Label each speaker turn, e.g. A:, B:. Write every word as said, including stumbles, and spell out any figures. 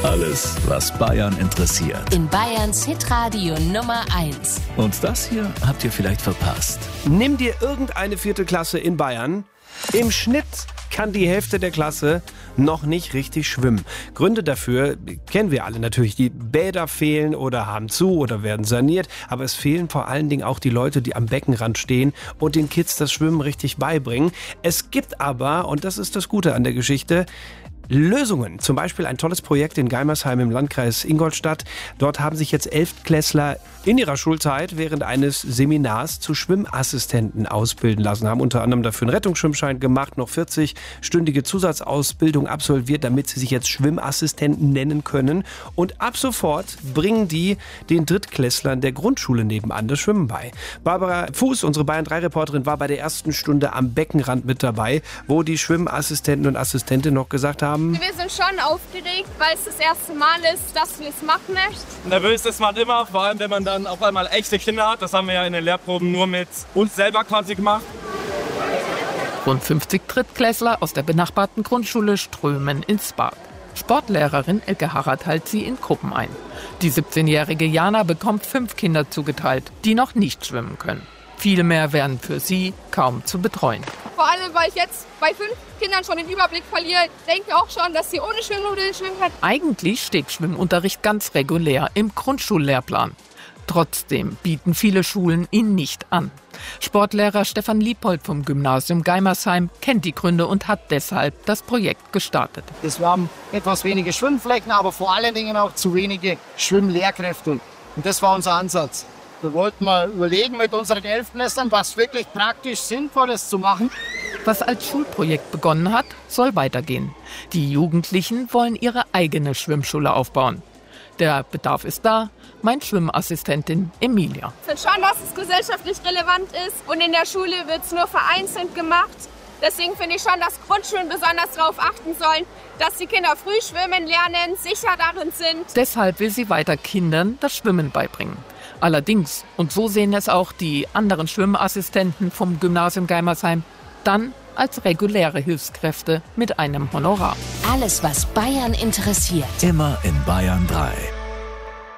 A: Alles, was Bayern interessiert.
B: In Bayerns Hitradio Nummer eins.
A: Und das hier habt ihr vielleicht verpasst.
C: Nimm dir irgendeine vierte Klasse in Bayern. Im Schnitt kann die Hälfte der Klasse noch nicht richtig schwimmen. Gründe dafür kennen wir alle natürlich. Die Bäder fehlen oder haben zu oder werden saniert. Aber es fehlen vor allen Dingen auch die Leute, die am Beckenrand stehen und den Kids das Schwimmen richtig beibringen. Es gibt aber, und das ist das Gute an der Geschichte, Lösungen. Zum Beispiel ein tolles Projekt in Geimersheim im Landkreis Ingolstadt. Dort haben sich jetzt Elftklässler in ihrer Schulzeit während eines Seminars zu Schwimmassistenten ausbilden lassen. Haben unter anderem dafür einen Rettungsschwimmschein gemacht, noch vierzig-stündige Zusatzausbildung absolviert, damit sie sich jetzt Schwimmassistenten nennen können. Und ab sofort bringen die den Drittklässlern der Grundschule nebenan das Schwimmen bei. Barbara Fuß, unsere Bayern drei Reporterin, war bei der ersten Stunde am Beckenrand mit dabei, wo die Schwimmassistenten und Assistenten noch gesagt haben,
D: wir sind schon aufgeregt, weil es das erste Mal ist, dass wir es machen möchten.
E: Nervös ist man immer, vor allem wenn man dann auf einmal echte Kinder hat. Das haben wir ja in den Lehrproben nur mit uns selber quasi gemacht.
F: Rund fünfzig Drittklässler aus der benachbarten Grundschule strömen ins Bad. Sportlehrerin Elke Harrer teilt sie in Gruppen ein. Die siebzehnjährige Jana bekommt fünf Kinder zugeteilt, die noch nicht schwimmen können. Viel mehr wären für sie kaum zu betreuen.
D: Vor allem, weil ich jetzt bei fünf Kindern schon den Überblick verliere, denke ich auch schon, dass sie ohne Schwimmnudeln schwimmen können.
F: Eigentlich steht Schwimmunterricht ganz regulär im Grundschullehrplan. Trotzdem bieten viele Schulen ihn nicht an. Sportlehrer Stefan Liebold vom Gymnasium Geimersheim kennt die Gründe und hat deshalb das Projekt gestartet.
G: Wir haben etwas wenige Schwimmflächen, aber vor allen Dingen auch zu wenige Schwimmlehrkräfte. Und das war unser Ansatz. Wir wollten mal überlegen mit unseren Elftklässlern, was wirklich praktisch sinnvoll ist zu machen.
F: Was als Schulprojekt begonnen hat, soll weitergehen. Die Jugendlichen wollen ihre eigene Schwimmschule aufbauen. Der Bedarf ist da, meint Schwimmassistentin Emilia.
D: Ich finde schon, dass es gesellschaftlich relevant ist und in der Schule wird es nur vereinzelt gemacht. Deswegen finde ich schon, dass Grundschulen besonders darauf achten sollen, dass die Kinder früh schwimmen lernen, sicher darin sind.
F: Deshalb will sie weiter Kindern das Schwimmen beibringen. Allerdings, und so sehen es auch die anderen Schwimmassistenten vom Gymnasium Geimersheim, dann als reguläre Hilfskräfte mit einem Honorar.
B: Alles, was Bayern interessiert.
A: Immer in Bayern drei.